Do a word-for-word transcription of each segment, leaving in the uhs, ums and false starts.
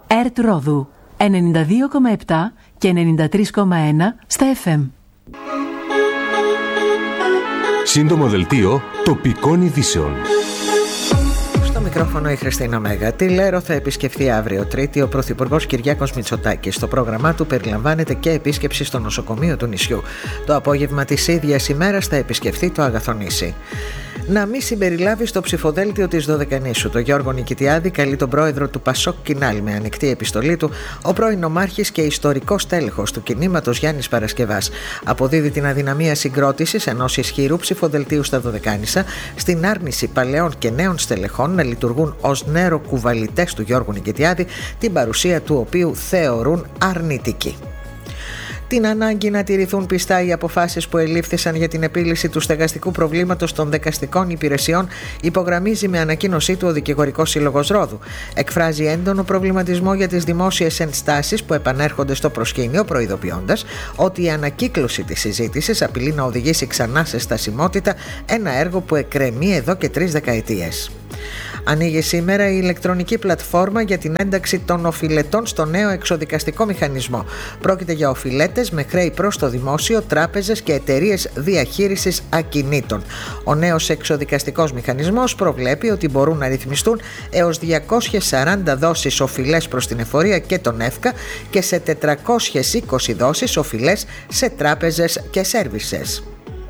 ΕΡΤ Ρόδου ενενήντα δύο κόμμα επτά και ενενήντα τρία κόμμα ένα στα εφ εμ. Σύντομο δελτίο τοπικών ειδήσεων. Στο μικρόφωνο η Χριστίνα Μέγα. Τη Λέρο θα επισκεφθεί αύριο Τρίτη ο Πρωθυπουργός Κυριάκος Μητσοτάκης. Στο πρόγραμμά του περιλαμβάνεται και επίσκεψη στο νοσοκομείο του νησιού. Το απόγευμα της ίδιας ημέρας θα επισκεφθεί το Αγαθονήσι. Να μην συμπεριλάβει στο ψηφοδέλτιο της Δωδεκανήσου. Το Γιώργο Νικητιάδη καλεί τον πρόεδρο του Πασόκ Κινάλ με ανοιχτή επιστολή του, ο πρώην νομάρχης και ιστορικός τέλεχος του κινήματος Γιάννης Παρασκευάς. Αποδίδει την αδυναμία συγκρότησης ενός ισχυρού ψηφοδελτίου στα Δωδεκάνησα, στην άρνηση παλαιών και νέων στελεχών να λειτουργούν ως νεροκουβαλητές του Γιώργου Νικητιάδη, την παρουσία του οποίου θεωρούν αρνητική. Την ανάγκη να τηρηθούν πιστά οι αποφάσεις που ελήφθησαν για την επίλυση του στεγαστικού προβλήματος των δικαστικών υπηρεσιών υπογραμμίζει με ανακοίνωσή του ο Δικηγορικός Σύλλογος Ρόδου. Εκφράζει έντονο προβληματισμό για τις δημόσιες ενστάσεις που επανέρχονται στο προσκήνιο, προειδοποιώντας ότι η ανακύκλωση της συζήτησης απειλεί να οδηγήσει ξανά σε στασιμότητα ένα έργο που εκκρεμεί εδώ και τρεις δεκαετίες. Ανοίγει σήμερα η ηλεκτρονική πλατφόρμα για την ένταξη των οφειλετών στο νέο εξοδικαστικό μηχανισμό. Πρόκειται για οφειλέτες με χρέη προς το δημόσιο, τράπεζες και εταιρείες διαχείρισης ακινήτων. Ο νέος εξοδικαστικός μηχανισμός προβλέπει ότι μπορούν να ρυθμιστούν έως διακόσιες σαράντα δόσεις οφειλές προς την εφορία και τον ΕΦΚΑ και σε τετρακόσιες είκοσι δόσεις οφειλές σε τράπεζες και σέρβισες.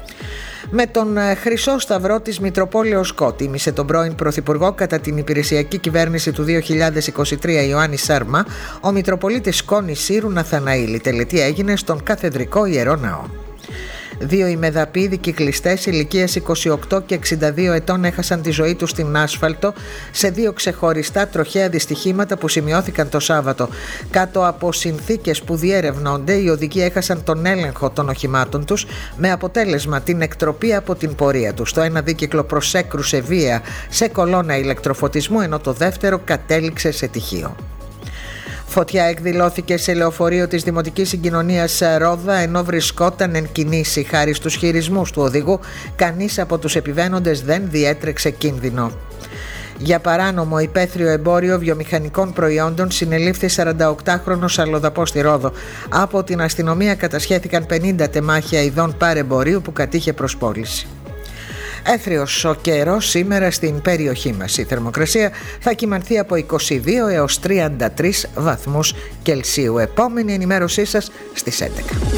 Με τον Χρυσό Σταυρό της Μητροπόλεως ΚΟ τίμησε τον πρώην Πρωθυπουργό κατά την υπηρεσιακή κυβέρνηση του δύο χιλιάδες είκοσι τρία Ιωάννη Σάρμα, ο Μητροπολίτης Κο Νησίρου Ναθαναήλ. Τελετή έγινε στον Καθεδρικό Ιερό Ναό. Δύο ημεδαποί κυκλιστές ηλικίας είκοσι οκτώ και εξήντα δύο ετών έχασαν τη ζωή τους στην άσφαλτο σε δύο ξεχωριστά τροχαία δυστυχήματα που σημειώθηκαν το Σάββατο. Κάτω από συνθήκες που διερευνώνται, οι οδηγοί έχασαν τον έλεγχο των οχημάτων τους με αποτέλεσμα την εκτροπή από την πορεία τους. Το ένα δίκυκλο προσέκρουσε βία σε κολόνα ηλεκτροφωτισμού, ενώ το δεύτερο κατέληξε σε τυχείο. Φωτιά εκδηλώθηκε σε λεωφορείο της Δημοτικής Συγκοινωνίας Ρόδα ενώ βρισκόταν εν κινήσει. Χάρη στους χειρισμούς του οδηγού, κανείς από τους επιβαίνοντες δεν διέτρεξε κίνδυνο. Για παράνομο υπαίθριο εμπόριο βιομηχανικών προϊόντων συνελήφθη σαρανταοκτάχρονος αλλοδαπός στη Ρόδο. Από την αστυνομία κατασχέθηκαν πενήντα τεμάχια ειδών παρεμπορίου που κατήχε προς πώληση. Έθριος ο καιρός σήμερα στην περιοχή μας. Η θερμοκρασία θα κυμανθεί από είκοσι δύο έως τριάντα τρεις βαθμούς Κελσίου. Επόμενη ενημέρωσή σας στις έντεκα.